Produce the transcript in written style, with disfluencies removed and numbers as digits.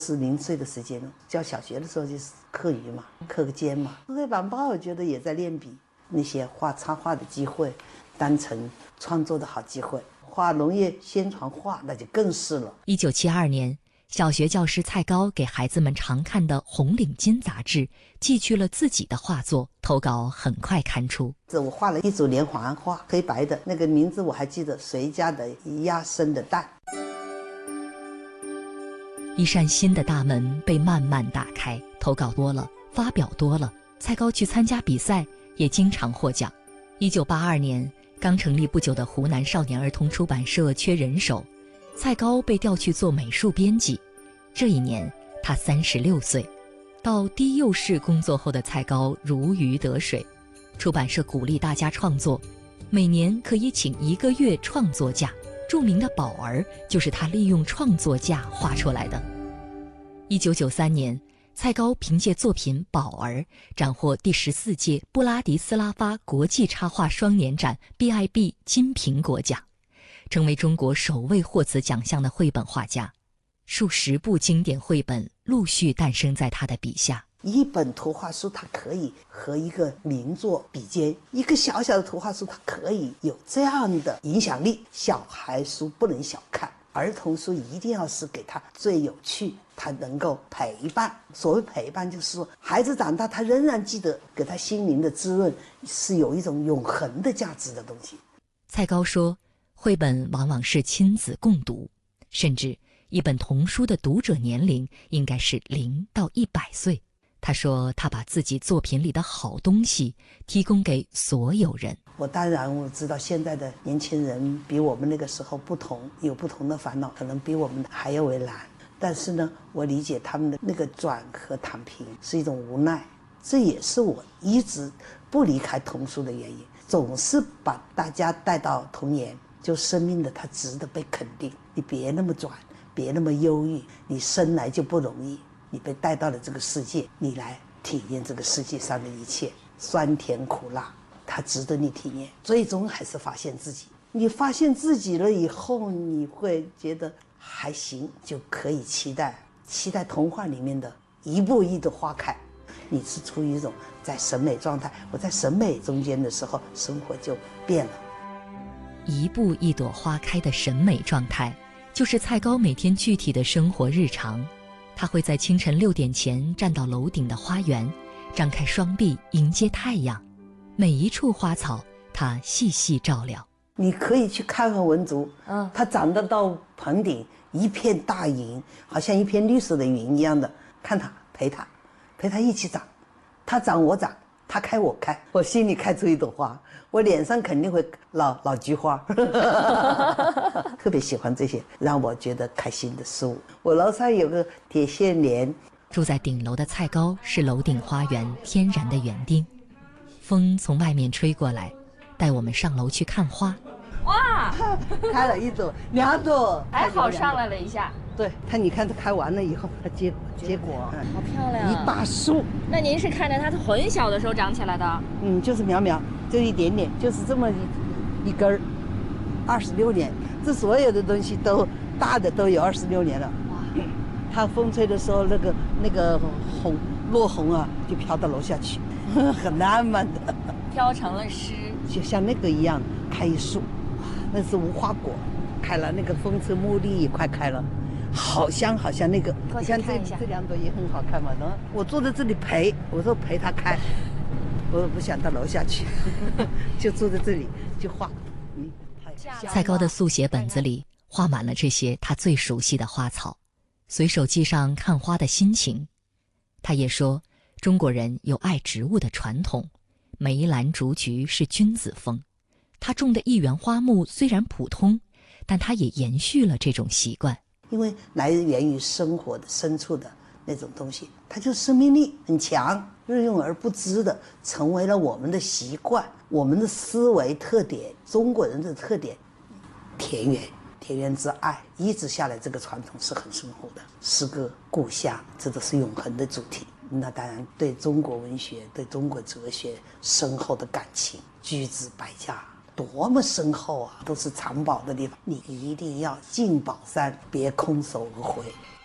是零碎的时间了。教小学的时候就是课余嘛，课个间嘛。绘版报我觉得也在练笔，那些画插画的机会，单纯创作的好机会。画农业宣传画那就更是了。 1972年，小学教师蔡高给孩子们常看的《红领巾》杂志寄去了自己的画作，投稿很快刊出。 我画了一组连环画，黑白的，那个名字我还记得，谁家的鸭生的蛋。 一扇新的大门被慢慢打开，投稿多了，发表多了，蔡高去参加比赛也经常获奖。1982年，刚成立不久的湖南少年儿童出版社缺人手，蔡高被调去做美术编辑。这一年他36岁。到低幼市工作后的蔡高如鱼得水，出版社鼓励大家创作，每年可以请1个月创作假。著名的宝儿就是他利用创作假画出来的。1993年，蔡高凭借作品《宝儿》斩获第14届布拉迪斯拉发国际插画双年展 BIB 金苹果奖，成为中国首位获此奖项的绘本画家。数十部经典绘本陆续诞生在他的笔下。 一本图画书它可以和一个名作比肩，一个小小的图画书它可以有这样的影响力。小孩书不能小看，儿童书一定要是给他最有趣，他能够陪伴。所谓陪伴，就是说孩子长大他仍然记得，给他心灵的滋润是有一种永恒的价值的东西。 蔡高说，绘本往往是亲子共读，甚至一本童书的读者年龄应该是0到100岁。他说，他把自己作品里的好东西提供给所有人。 我当然我知道现在的年轻人比我们那个时候不同，有不同的烦恼，可能比我们还要为难。但是呢，我理解他们的那个转和躺平是一种无奈，这也是我一直不离开童书的原因。总是把大家带到童年，就生命的它值得被肯定。你别那么转，别那么忧郁，你生来就不容易。你被带到了这个世界，你来体验这个世界上的一切酸甜苦辣，它值得你体验。最终还是发现自己，你发现自己了以后，你会觉得还行，就可以期待童话里面的一步一朵花开。你是处于一种在审美状态，我在审美中间的时候，生活就变了。 一步一朵花开的审美状态，就是蔡高每天具体的生活日常。他会在清晨6点前站到楼顶的花园，张开双臂迎接太阳，每一处花草他细细照料。 你可以去看看文竹，它长得到棚顶一片大云，好像一片绿色的云一样的，看它，陪它一起长，它长我长，它开我开，我心里开出一朵花，我脸上肯定会老菊花。特别喜欢这些让我觉得开心的事物。我楼上有个铁线莲。 住在顶楼的蔡高是楼顶花园天然的园丁，风从外面吹过来，带我们上楼去看花。 哇， 开了1朵2朵， 还好上来了一下。 对，你看它开完了以后，它结果， 好漂亮， 一大树。 那您是看着它很小的时候长起来的？ 就是苗苗，就一点点，就是这么一根儿，26年，这所有的东西都大的都有26年了。哇，它风吹的时候，那个落红啊，就飘到楼下去，很浪漫的， 飘成了诗， 就像那个一样，开一树，那是无花果，开了，那个风车茉莉也快开了。好像那个，你看这2朵也很好看嘛。我坐在这里我说陪它开，我不想到楼下去，就坐在这里就画。 蔡高的速写本子里画满了这些他最熟悉的花草，随手记上看花的心情。他也说，中国人有爱植物的传统，梅兰竹菊是君子风。他种的一园花木虽然普通，但他也延续了这种习惯。 因为来源于生活的深处的那种东西，它就生命力很强，日用而不知的成为了我们的习惯，我们的思维特点，中国人的特点。田园之爱一直下来，这个传统是很深厚的。诗歌、故乡，这都是永恒的主题。那当然对中国文学、对中国哲学深厚的感情，居之百家，多么深厚啊，都是藏宝的地方。你一定要进宝山，别空手而回。